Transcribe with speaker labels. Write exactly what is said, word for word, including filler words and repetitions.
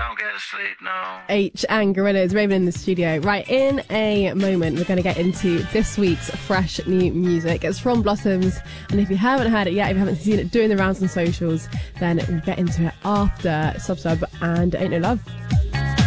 Speaker 1: don't get to sleep, no.
Speaker 2: H and Gorillaz, Raven in the studio. Right, in a moment, we're going to get into this week's fresh new music. It's from Blossoms, and if you haven't heard it yet, if you haven't seen it doing the rounds on socials, then we'll get into it after Sub Sub and Ain't No Love.